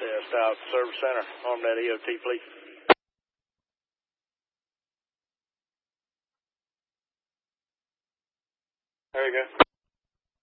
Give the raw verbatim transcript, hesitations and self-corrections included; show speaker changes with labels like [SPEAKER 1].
[SPEAKER 1] test out Service Center on that E O T, please. There you go.